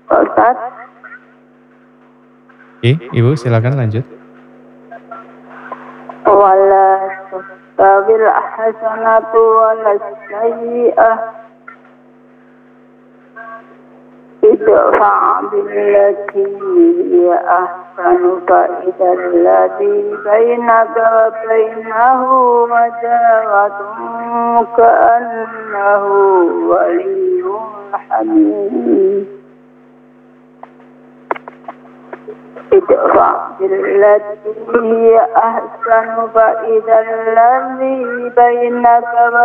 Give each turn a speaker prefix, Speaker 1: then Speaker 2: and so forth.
Speaker 1: Pak Ustaz.
Speaker 2: Oke, Ibu silakan lanjut.
Speaker 1: Wala tastabil hasanatu wala sayyi'ah idfa' billati hiya ahsanu fa idzal ladzi bainaka wa bainahu adawatun ka'annahu waliyyun hamim. idfa' billati hiya ahsanu fa idzal ladzi bainaka wa